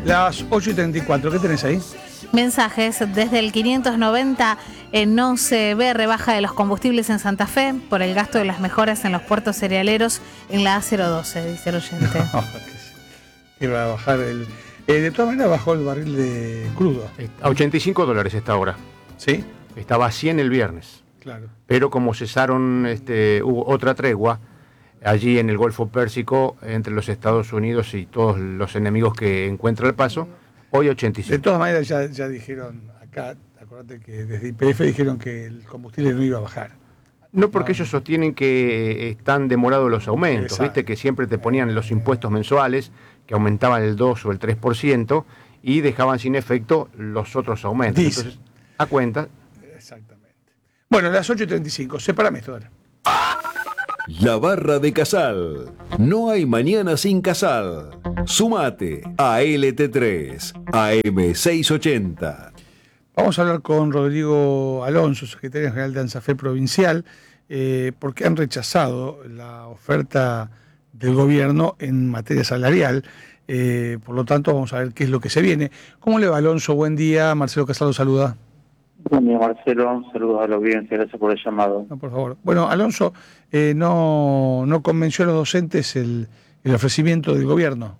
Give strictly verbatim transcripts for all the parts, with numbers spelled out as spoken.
Las ocho y treinta y cuatro, ¿qué tenés ahí? Mensajes desde el quinientos noventa. Eh, no se ve rebaja de los combustibles en Santa Fe por el gasto de las mejoras en los puertos cerealeros en la A cero doce, dice el oyente. No, que iba a bajar el... Eh, de todas maneras bajó el barril de crudo. A ochenta y cinco dólares está ahora. ¿Sí? Estaba a cien el viernes. Claro. Pero como cesaron, este, hubo otra tregua allí en el Golfo Pérsico entre los Estados Unidos y todos los enemigos que encuentra el paso, hoy ochenta y cinco. De todas maneras ya, ya dijeron acá, acuérdate que desde I P F dijeron que el combustible no iba a bajar. No, porque no. ellos sostienen que están demorados los aumentos. Exacto. Viste que siempre te ponían los impuestos mensuales, que aumentaban el dos o el tres por ciento, y dejaban sin efecto los otros aumentos. Dice. Entonces, a cuenta. Exactamente. Bueno, las ocho y treinta y cinco, sepárame esto ahora. La Barra de Casal. No hay mañana sin Casal. Sumate a L T tres, A M seiscientos ochenta. Vamos a hablar con Rodrigo Alonso, secretario general de ANSAFE provincial, eh, porque han rechazado la oferta del gobierno en materia salarial. Eh, por lo tanto, vamos a ver qué es lo que se viene. ¿Cómo le va, Alonso? Buen día. Marcelo Casado saluda. Buen día, Marcelo. Saludos a la audiencia. Gracias por el llamado. No, por favor. Bueno, Alonso, eh, no, no convenció a los docentes el, el ofrecimiento del gobierno.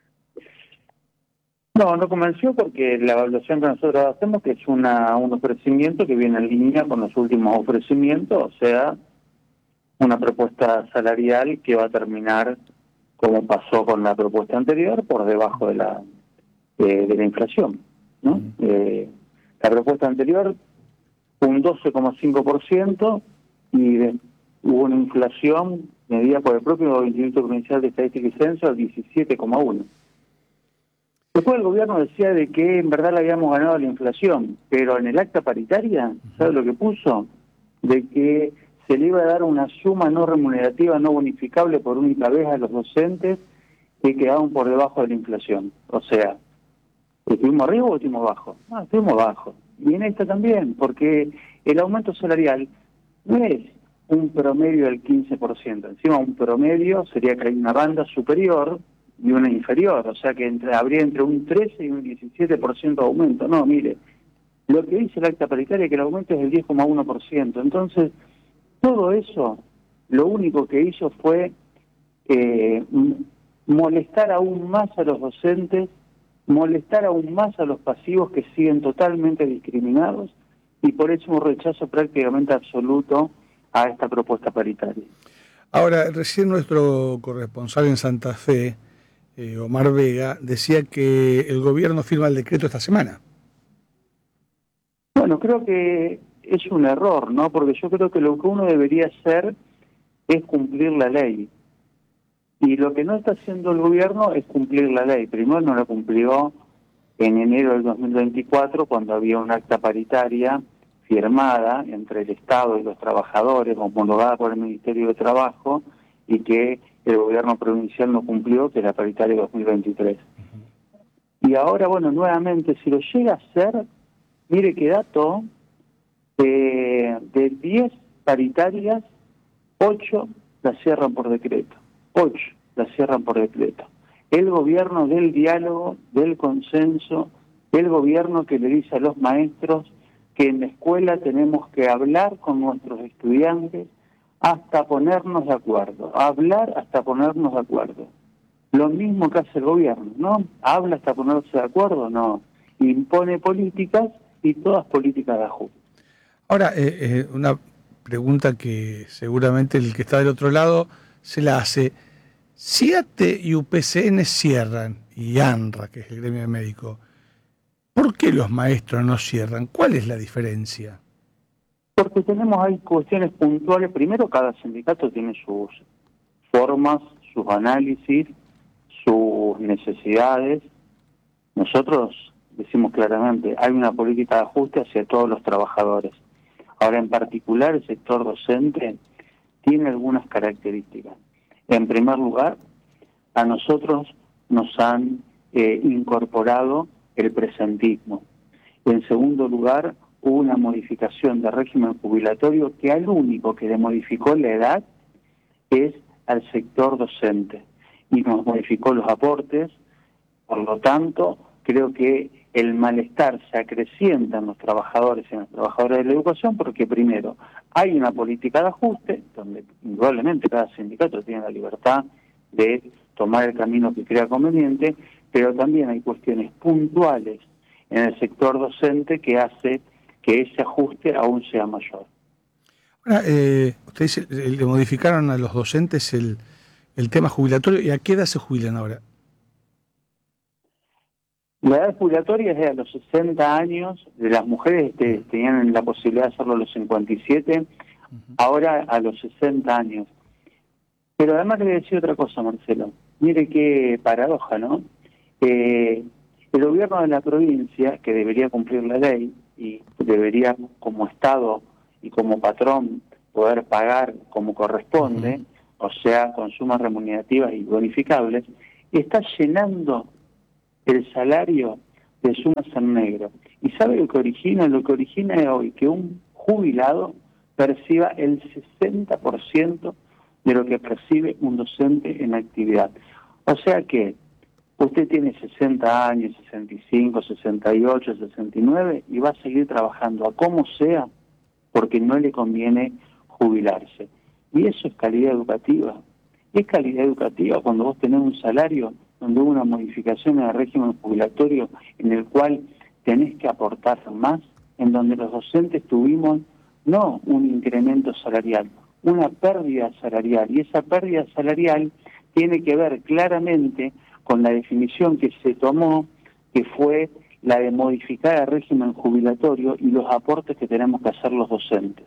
No, no convenció porque la evaluación que nosotros hacemos que es una un ofrecimiento que viene en línea con los últimos ofrecimientos, o sea, una propuesta salarial que va a terminar como pasó con la propuesta anterior, por debajo de la de, de la inflación, ¿no? Uh-huh. Eh, la propuesta anterior un doce coma cinco por ciento y de, hubo una inflación medida por el propio Instituto Provincial de Estadística y Censo al diecisiete coma uno por ciento. Después el gobierno decía de que en verdad le habíamos ganado la inflación, pero en el acta paritaria, ¿sabe lo que puso? De que se le iba a dar una suma no remunerativa, no bonificable por única vez a los docentes que quedaban por debajo de la inflación. O sea, ¿estuvimos arriba o estuvimos abajo? No, estuvimos abajo. Y en esta también, porque el aumento salarial no es un promedio del quince por ciento. Encima un promedio sería que hay una banda superior y una inferior, o sea que entre, habría entre un trece y un diecisiete por ciento de aumento. No, mire, lo que dice el acta paritaria es que el aumento es del diez coma uno por ciento. Entonces, todo eso, lo único que hizo fue eh, molestar aún más a los docentes, molestar aún más a los pasivos que siguen totalmente discriminados, y por eso un rechazo prácticamente absoluto a esta propuesta paritaria. Ahora, recién nuestro corresponsal en Santa Fe, Eh, Omar Vega, decía que el gobierno firma el decreto esta semana. Bueno, creo que es un error, ¿no? Porque yo creo que lo que uno debería hacer es cumplir la ley. Y lo que no está haciendo el gobierno es cumplir la ley. Primero no la cumplió en enero del dos mil veinticuatro, cuando había un acta paritaria firmada entre el Estado y los trabajadores, homologada por el Ministerio de Trabajo, y que el gobierno provincial no cumplió, que es la paritaria dos mil veintitrés. Uh-huh. Y ahora, bueno, nuevamente, si lo llega a hacer, mire qué dato, eh, de diez paritarias, ocho las cierran por decreto. ocho las cierran por decreto. El gobierno del diálogo, del consenso, el gobierno que le dice a los maestros que en la escuela tenemos que hablar con nuestros estudiantes hasta ponernos de acuerdo, hablar hasta ponernos de acuerdo. Lo mismo que hace el gobierno, ¿no? Habla hasta ponerse de acuerdo, no. Impone políticas y todas políticas de ajuste. Ahora, eh, eh, una pregunta que seguramente el que está del otro lado se la hace. Si A T E y U P C N cierran, y ANRA, que es el gremio médico, ¿por qué los maestros no cierran? ¿Cuál es la diferencia? Porque tenemos ahí cuestiones puntuales. Primero, cada sindicato tiene sus formas, sus análisis, sus necesidades. Nosotros decimos claramente, hay una política de ajuste hacia todos los trabajadores. Ahora, en particular, el sector docente tiene algunas características. En primer lugar, a nosotros nos han eh, incorporado el presentismo. En segundo lugar, hubo una modificación del régimen jubilatorio que al único que le modificó la edad es al sector docente y nos modificó los aportes. Por lo tanto, creo que el malestar se acrecienta en los trabajadores y en las trabajadoras de la educación porque, primero, hay una política de ajuste, donde indudablemente cada sindicato tiene la libertad de tomar el camino que crea conveniente, pero también hay cuestiones puntuales en el sector docente que hace que ese ajuste aún sea mayor. Ahora, eh, usted dice, eh, le modificaron a los docentes el, el tema jubilatorio, ¿y a qué edad se jubilan ahora? La edad jubilatoria es a los sesenta años, de las mujeres este, tenían la posibilidad de hacerlo a los cincuenta y siete, uh-huh. Ahora a los sesenta años. Pero además le voy a decir otra cosa, Marcelo. Mire qué paradoja, ¿no? Eh, el gobierno de la provincia, que debería cumplir la ley y debería como Estado y como patrón poder pagar como corresponde, uh-huh. o sea, con sumas remunerativas y bonificables, está llenando el salario de sumas en negro. ¿Y sabe lo que origina? Lo que origina es hoy que un jubilado perciba el sesenta por ciento de lo que percibe un docente en actividad. O sea que usted tiene sesenta años, sesenta y cinco, sesenta y ocho, sesenta y nueve y va a seguir trabajando a como sea porque no le conviene jubilarse. Y eso es calidad educativa. Es calidad educativa cuando vos tenés un salario donde hubo una modificación en el régimen jubilatorio en el cual tenés que aportar más, en donde los docentes tuvimos no un incremento salarial, una pérdida salarial, y esa pérdida salarial tiene que ver claramente con la definición que se tomó, que fue la de modificar el régimen jubilatorio y los aportes que tenemos que hacer los docentes.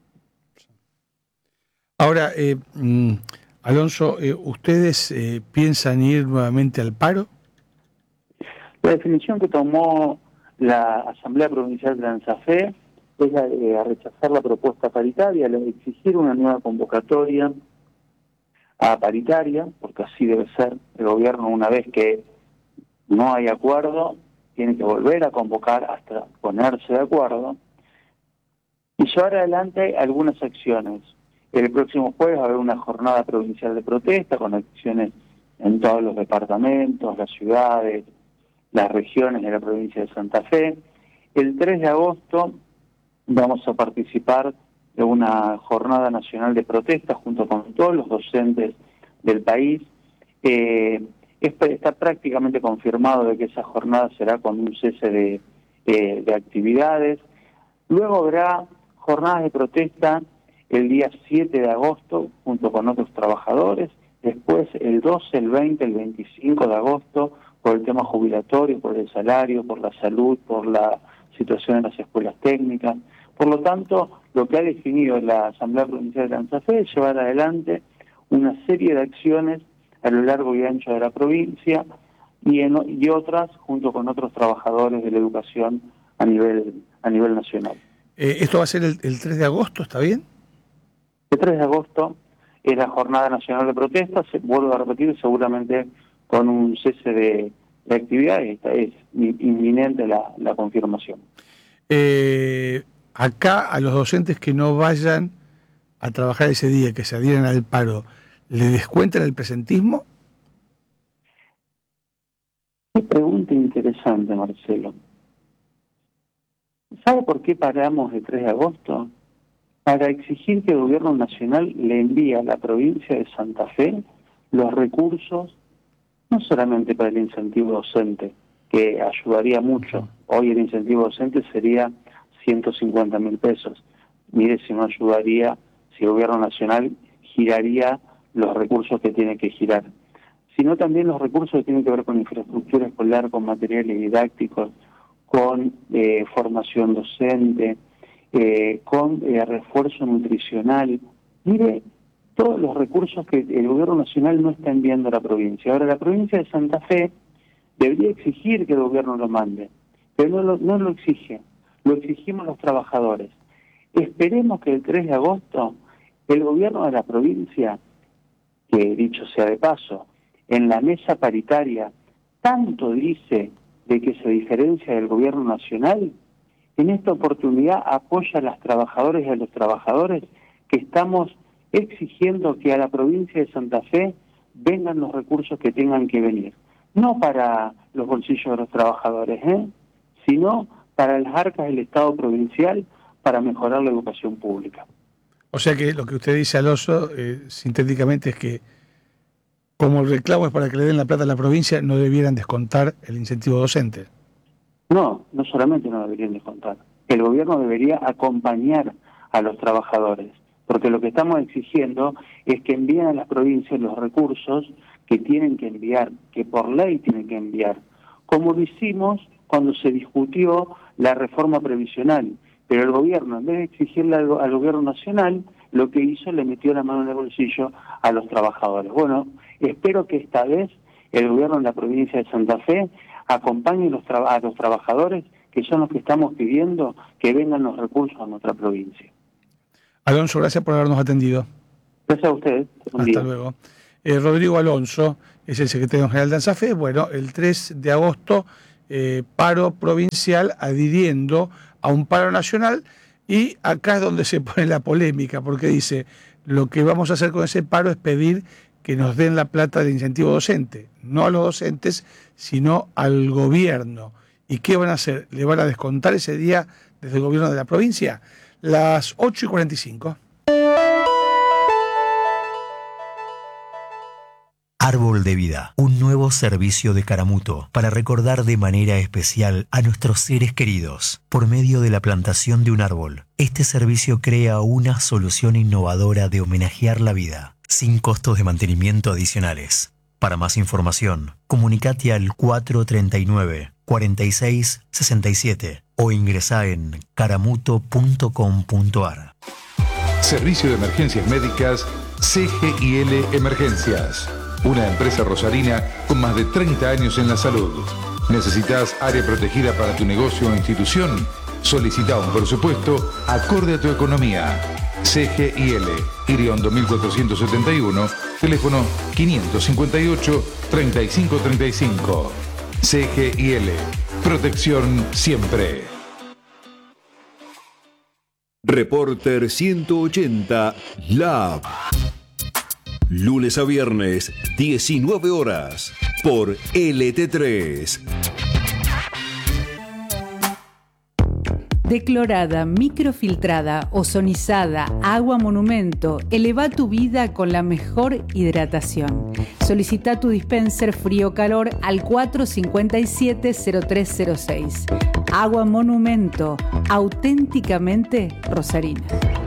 Ahora, eh, Alonso, eh, ¿ustedes eh, piensan ir nuevamente al paro? La definición que tomó la Asamblea Provincial de ANSAFE es la de a rechazar la propuesta paritaria, la de exigir una nueva convocatoria a paritaria, porque así debe ser. El gobierno, una vez que no hay acuerdo, tiene que volver a convocar hasta ponerse de acuerdo y llevar adelante algunas acciones. El próximo jueves va a haber una jornada provincial de protesta con acciones en todos los departamentos, las ciudades, las regiones de la provincia de Santa Fe. El tres de agosto vamos a participar de una jornada nacional de protesta junto con todos los docentes del país. Eh, está prácticamente confirmado de que esa jornada será con un cese de, de, de actividades. Luego habrá jornadas de protesta el día siete de agosto junto con otros trabajadores, después el doce, el veinte, el veinticinco de agosto por el tema jubilatorio, por el salario, por la salud, por la situación en las escuelas técnicas. Por lo tanto, lo que ha definido la Asamblea Provincial de ANSAFE es llevar adelante una serie de acciones a lo largo y ancho de la provincia y, en, y otras junto con otros trabajadores de la educación a nivel, a nivel nacional. Eh, ¿Esto va a ser el, el tres de agosto, está bien? El tres de agosto es la Jornada Nacional de Protesta, se, vuelvo a repetir, seguramente con un cese de, de actividades, es inminente la, la confirmación. Eh, acá a los docentes que no vayan a trabajar ese día, que se adhieran al paro, ¿le descuentan el presentismo? Qué pregunta interesante, Marcelo. ¿Sabe por qué paramos el tres de agosto? Para exigir que el gobierno nacional le envíe a la provincia de Santa Fe los recursos, no solamente para el incentivo docente, que ayudaría mucho. Hoy el incentivo docente sería ciento cincuenta mil pesos. Mire si no ayudaría, si el gobierno nacional giraría los recursos que tiene que girar. Sino también los recursos que tienen que ver con infraestructura escolar, con materiales didácticos, con eh, formación docente, Eh, con eh, refuerzo nutricional. Mire todos los recursos que el gobierno nacional no está enviando a la provincia. Ahora, la provincia de Santa Fe debería exigir que el gobierno lo mande, pero no lo, no lo exige, lo exigimos los trabajadores. Esperemos que el tres de agosto el gobierno de la provincia, que dicho sea de paso, en la mesa paritaria tanto dice de que se diferencia del gobierno nacional, en esta oportunidad apoya a las trabajadoras y a los trabajadores que estamos exigiendo que a la provincia de Santa Fe vengan los recursos que tengan que venir. no para los bolsillos de los trabajadores, ¿eh? sino para las arcas del Estado provincial para mejorar la educación pública. O sea que lo que usted dice, Alonso, eh, sintéticamente es que como el reclamo es para que le den la plata a la provincia, no debieran descontar el incentivo docente. No, no solamente no deberían descontar. El gobierno debería acompañar a los trabajadores, porque lo que estamos exigiendo es que envíen a las provincias los recursos que tienen que enviar, que por ley tienen que enviar, como lo hicimos cuando se discutió la reforma previsional. Pero el gobierno, en vez de exigirle al, al gobierno nacional, lo que hizo le metió la mano en el bolsillo a los trabajadores. Bueno, espero que esta vez el gobierno de la provincia de Santa Fe acompañe los tra- a los trabajadores, que son los que estamos pidiendo que vengan los recursos a nuestra provincia. Alonso, gracias por habernos atendido. Gracias a ustedes. Buen Hasta día. luego. Eh, Rodrigo Alonso es el secretario general de ANSAFE. Bueno, el tres de agosto, eh, paro provincial adhiriendo a un paro nacional, y acá es donde se pone la polémica, porque dice, lo que vamos a hacer con ese paro es pedir que nos den la plata de incentivo docente, no a los docentes, sino al gobierno. ¿Y qué van a hacer? ¿Le van a descontar ese día desde el gobierno de la provincia? Las ocho y cuarenta y cinco. Árbol de Vida, un nuevo servicio de Caramuto para recordar de manera especial a nuestros seres queridos por medio de la plantación de un árbol. Este servicio crea una solución innovadora de homenajear la vida, sin costos de mantenimiento adicionales. Para más información, comunicate al cuatro treinta y nueve, cuarenta y seis, sesenta y siete o ingresá en caramuto punto com punto ar. Servicio de Emergencias Médicas C G I L Emergencias. Una empresa rosarina con más de treinta años en la salud. ¿Necesitas área protegida para tu negocio o institución? Solicita un presupuesto acorde a tu economía. C G I L, Iriondo mil cuatrocientos setenta y uno, teléfono quinientos cincuenta y ocho, treinta y cinco treinta y cinco. C G I L, protección siempre. Reporter ciento ochenta Lab. Lunes a viernes, diecinueve horas, por L T tres. Declorada, microfiltrada, ozonizada, agua monumento, eleva tu vida con la mejor hidratación. Solicita tu dispenser frío-calor al cuatro cinco siete, cero tres cero seis. Agua monumento, auténticamente rosarina.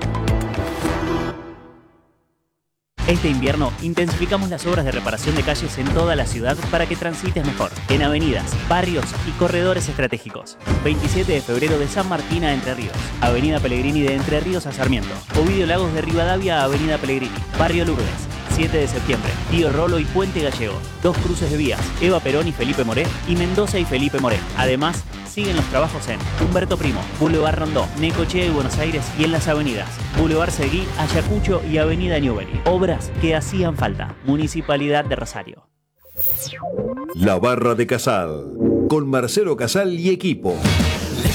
Este invierno intensificamos las obras de reparación de calles en toda la ciudad para que transites mejor, en avenidas, barrios y corredores estratégicos. veintisiete de febrero de San Martín a Entre Ríos, Avenida Pellegrini de Entre Ríos a Sarmiento, Ovidio Lagos de Rivadavia a Avenida Pellegrini, Barrio Lourdes, siete de septiembre, Tío Rolo y Puente Gallego, dos cruces de vías, Eva Perón y Felipe Moré, y Mendoza y Felipe Moré. Además, siguen los trabajos en Humberto Primo, Boulevard Rondó, Necochea y Buenos Aires, y en las avenidas Boulevard Seguí, Ayacucho y Avenida Newbery. Obras que hacían falta. Municipalidad de Rosario. La Barra de Casal, con Marcelo Casal y equipo.